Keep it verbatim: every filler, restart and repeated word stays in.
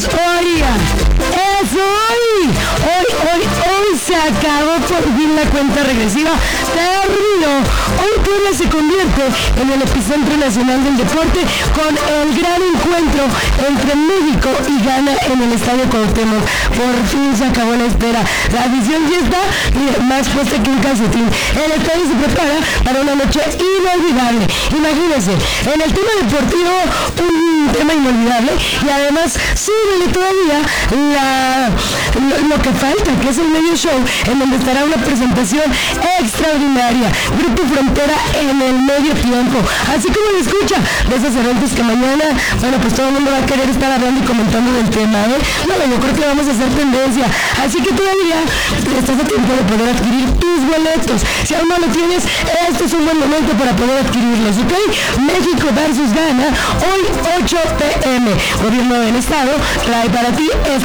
es hoy. Es hoy. Hoy, hoy, hoy se acabó por fin la cuenta regresiva. Terminó. Hoy Puebla se convierte en el epicentro nacional del deporte con el gran encuentro entre México y Ghana en el Estadio Cuauhtémoc. Por fin se acabó la espera. La afición ya está más puesta que un calcetín. El estadio se prepara para una noche inolvidable. Imagínense, en el tema deportivo, un tema inolvidable, y además súbele todavía la, lo, lo que falta, que es el medio show, en donde estará una presentación extraordinaria. Grupo Frontera en el medio tiempo. Así como lo escucha, de esos eventos que mañana, bueno, pues todo el mundo va a querer estar hablando y comentando del tema, ¿eh? No, yo creo que vamos a hacer tendencia. Así que todavía estás a tiempo de poder adquirir tus boletos. Si aún no lo tienes, este es un buen momento para poder adquirirlos, ¿ok? México versus Ghana, hoy ocho p m Gobierno del Estado trae para ti